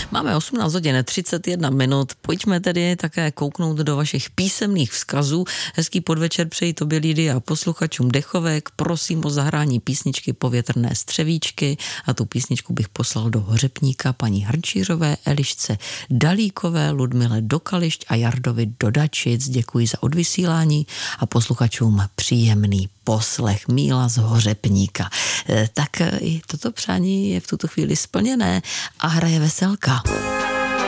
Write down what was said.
Máme 18 hodin 31 minut, pojďme tedy také kouknout do vašich písemných vzkazů. Hezký podvečer přeji tobě, Lidy, a posluchačům Dechovek. Prosím o zahrání písničky Povětrné střevíčky a tu písničku bych poslal do Hořepníka paní Hrnčířové, Elišce Dalíkové, Ludmile do Kališť a Jardovi do Dačic. Děkuji za odvysílání a posluchačům příjemný poslech. Míla z Hořepníka. Tak i toto přání je v tuto chvíli splněné a hraje veselka.